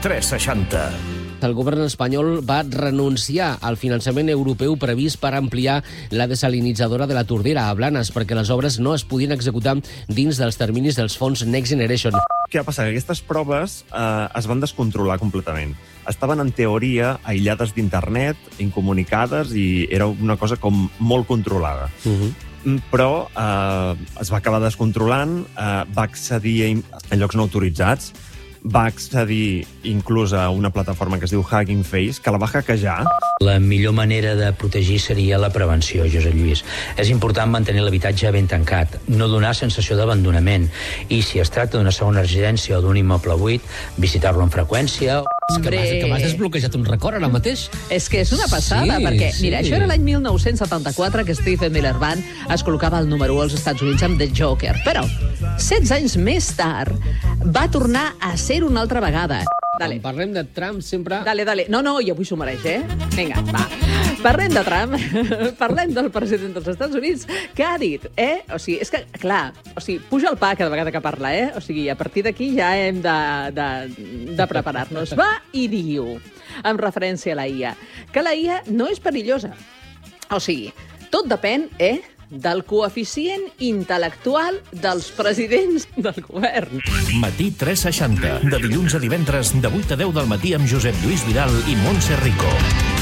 360. El govern espanyol va renunciar al finançament europeu previst per ampliar la desalinitzadora de la Tordera a Blanes perquè les obres no es podien executar dins dels terminis dels fons Next Generation. Què va passar? Aquestes proves es van descontrolar completament. Estaven, en teoria, aïllades d'internet, incomunicades, i era una cosa com molt controlada. Però es va acabar descontrolant, va accedir a llocs no autoritzats, va accedir inclús a una plataforma que es diu Hugging Face, que la va hackejar. La millor manera de protegir seria la prevenció, Josep Lluís. És important mantenir l'habitatge ben tancat, no donar sensació d'abandonament, i si es tracta d'una segona residència o d'un immoble buit, visitar-lo amb freqüència. Que m'has desbloquejat un record ara mateix. És que és una passada, perquè, mira, això era l'any 1974 que Stephen Miller Band es col·locava al número 1 als Estats Units amb The Joker, però 16 anys més tard va tornar a ser una altra vegada. Quan parlem de Trump sempre... Dale. No, i avui s'ho mereix, Vinga, va. Parlem de Trump, parlem del president dels Estats Units, que ha dit, O sigui, és que, clar, puja el pa cada vegada que parla, O sigui, a partir d'aquí ja hem de preparar-nos. Va i diu, amb referència a la IA, que la IA no és perillosa. O sigui, tot depèn, del coeficient intel·lectual dels presidents del govern. Matí 360. De dilluns a divendres, de 8 a 10 del matí amb Josep Lluís Vidal i Montse Rico.